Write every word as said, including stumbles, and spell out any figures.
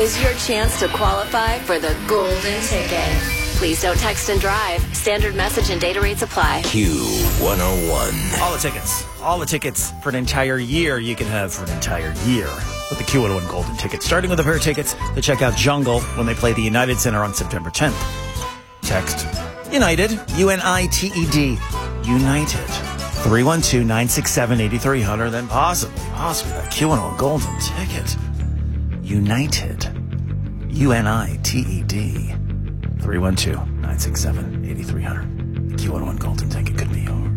is your chance to qualify for the golden ticket. Please don't text and drive. Standard message and data rates apply. Q one oh one. All the tickets. All the tickets for an entire year you can have for an entire year with the Q one oh one Golden Ticket. Starting with a pair of tickets to check out Jungle when they play the United Center on September tenth. Text United, U N I T E D, United, three one two, nine six seven, eight three zero zero, then possibly, possibly that Q one oh one Golden Ticket. United, U N I T E D, three one two, nine six seven, eight three zero zero. The Q one oh one Golden Ticket could be